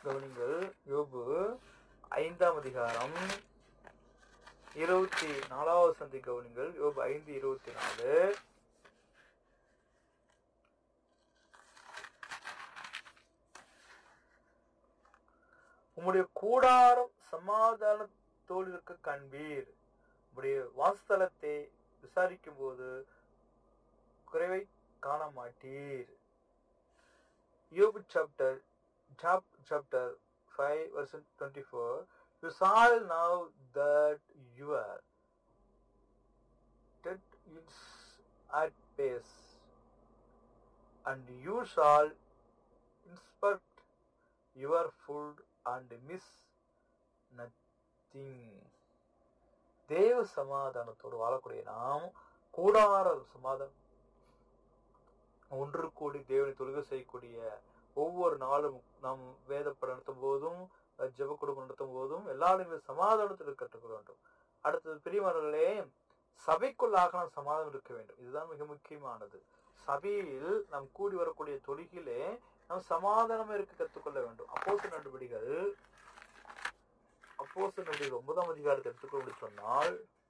கவனிங்கள். யோபு 5ஆம் அதிகாரம் 24வது வசனத்தை கவனிங்கள். யோபு 5:24. உம்முடைய கூடாரம் சமாதானத்தோடு இருக்க காண்பீர். உம்முடைய வாசஸ்தலத்தை விசாரிக்கும் போது குறைவை காண மாட்டீர். யோபு chapter 5 verse 24. You shall know that your debt is at pace, and you shall inspect your food and miss nothing. தேவ சமாதானத்தோடு வாழக்கூடிய நாம் கூடார சமாதானம் ஒன்று கூடி தேவனை தொழுகை செய்யக்கூடிய ஒவ்வொரு நாளும் நாம் வேதப்பட நடத்தும் போதும் ஜெப குடும்பம் நடத்தும் போதும் எல்லாருமே சமாதானத்தில் கற்றுக்க வேண்டும். அடுத்தது பிரியமானவர்களே, சபைக்குள்ளாக நாம் சமாதானம் இருக்க வேண்டும். இதுதான் மிக முக்கியமானது. சபையில் நாம் கூடி வரக்கூடிய தொழுகிலே நாம் சமாதானமா இருக்க கற்றுக்கொள்ள வேண்டும். அப்போஸ்தலர் நடவடிக்கைகள் 9ஆம் அதிகாரத்தை எடுத்துக்கொண்டு சொன்னால்